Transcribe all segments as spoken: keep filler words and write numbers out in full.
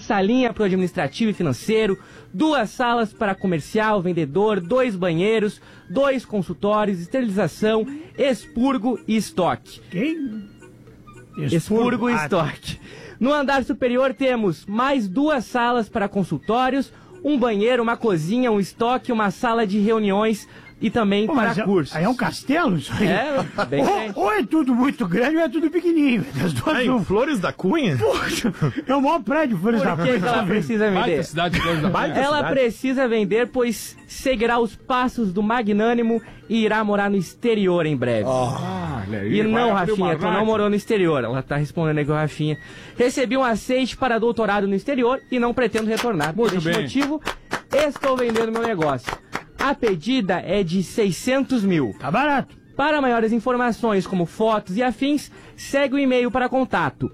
salinha para o administrativo e financeiro, duas salas para comercial, vendedor, dois banheiros, dois consultórios, esterilização, expurgo e estoque. Quem? Expurgo e estoque. No andar superior temos mais duas salas para consultórios, um banheiro, uma cozinha, um estoque, uma sala de reuniões e também Pô, para cursos. Aí é um castelo isso aí? É, bem grande. Ou, ou é tudo muito grande ou é tudo pequenininho. Das duas Aí, um... Flores da Cunha? Poxa, é o maior prédio Flores Por da que Cunha. que ela precisa vender? Cidade, Flores da Cunha. Ela cidade. precisa vender, pois seguirá os passos do magnânimo e irá morar no exterior em breve. Ah, olha aí, E não, vai abrir uma Rafinha, tu não rádio. morou no exterior. Ela tá respondendo aqui o Rafinha. Recebi um aceite para doutorado no exterior e não pretendo retornar. Por Muito este bem. motivo, estou vendendo meu negócio. A pedida é de seiscentos mil. Tá barato. Para maiores informações, como fotos e afins, segue o e-mail para contato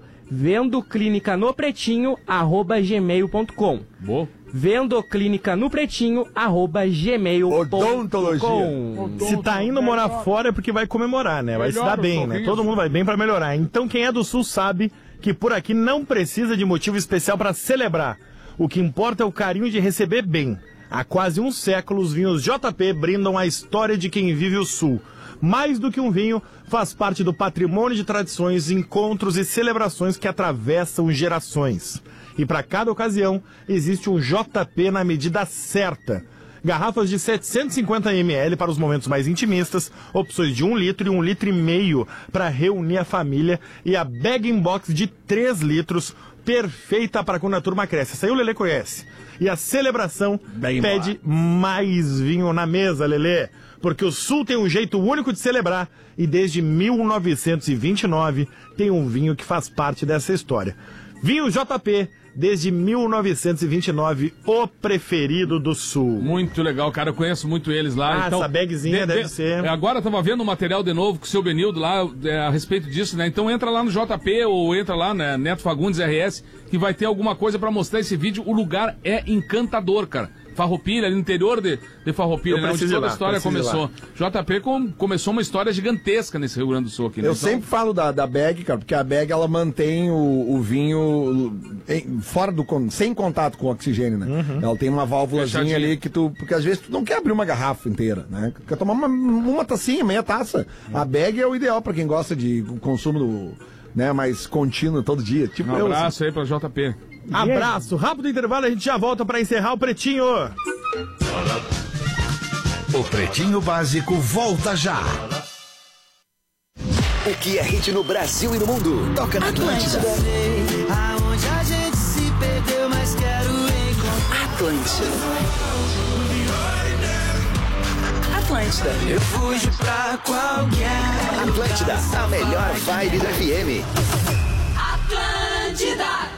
vendoclínica-no-pretinho arroba gmail ponto com. Boa. vendoclínica-no-pretinho arroba gmail ponto com. Odontologia. Se tá indo morar fora é porque vai comemorar, né? Vai se Melhora dar o bem, né? sorriso. Todo mundo vai bem pra melhorar. Então quem é do Sul sabe que por aqui não precisa de motivo especial pra celebrar. O que importa é o carinho de receber bem. Há quase um século, os vinhos J P brindam a história de quem vive o Sul. Mais do que um vinho, faz parte do patrimônio de tradições, encontros e celebrações que atravessam gerações. E para cada ocasião, existe um J P na medida certa. Garrafas de setecentos e cinquenta mililitros para os momentos mais intimistas, opções de um litro e um litro e meio para reunir a família e a bag-in-box de três litros, perfeita para quando a turma cresce. Essa aí o Lelê conhece. E a celebração Bem pede mais vinho na mesa, Lelê. Porque o Sul tem um jeito único de celebrar e desde mil novecentos e vinte e nove tem um vinho que faz parte dessa história. Vinho J P, desde mil novecentos e vinte e nove, o preferido do Sul. Muito legal, cara. Eu conheço muito eles lá. Ah, então, essa bagzinha deve ser. Agora eu tava vendo um material de novo com o seu Benildo lá é, a respeito disso, né? Então entra lá no J P ou entra lá, né? Neto Fagundes R S, que vai ter alguma coisa pra mostrar esse vídeo. O lugar é encantador, cara. Farroupilha, ali no interior de, de Farroupilha, Eu né? Onde preciso ir toda a lá, história preciso ir começou. J P com, começou uma história gigantesca nesse Rio Grande do Sul aqui, né? Eu Então, sempre falo da, da bag, cara, porque a bag ela mantém o, o vinho em- fora do con- sem contato com o oxigênio, né? Ela tem uma válvulazinha Fechadinho. ali que tu, porque às vezes tu não quer abrir uma garrafa inteira, né? Quer tomar uma, uma tacinha, meia taça. A bag é o ideal pra quem gosta de consumo do, né, mais contínuo todo dia. Tipo Um eu, assim. abraço aí pra J P. Abraço, rápido intervalo, a gente já volta pra encerrar o Pretinho. O Pretinho Básico volta já. O que é hit no Brasil e no mundo? Toca na Atlântida. Aonde a gente se perdeu, mas quero encontrar. Atlântida. Atlântida. Eu fujo pra qualquer. Atlântida, a melhor vibe do F M. Atlântida.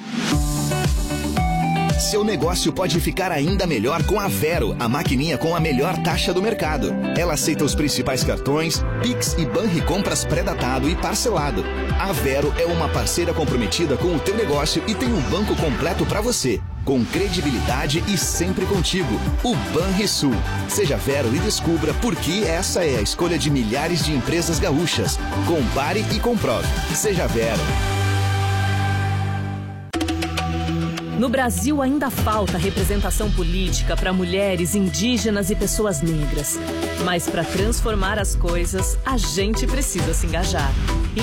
Seu negócio pode ficar ainda melhor com a Vero, a maquininha com a melhor taxa do mercado. Ela aceita os principais cartões, Pix e Banricompras pré-datado e parcelado. A Vero é uma parceira comprometida com o teu negócio e tem um banco completo para você, com credibilidade e sempre contigo. O Banrisul. Seja Vero e descubra por que essa é a escolha de milhares de empresas gaúchas. Compare e comprove. Seja Vero. No Brasil ainda falta representação política para mulheres, indígenas e pessoas negras. Mas para transformar as coisas, a gente precisa se engajar.